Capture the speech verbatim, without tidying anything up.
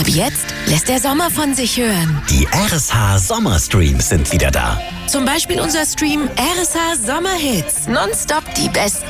Ab jetzt lässt der Sommer von sich hören. Die R S H Sommerstreams sind wieder da. Zum Beispiel unser Stream R S H Sommerhits. Nonstop die besten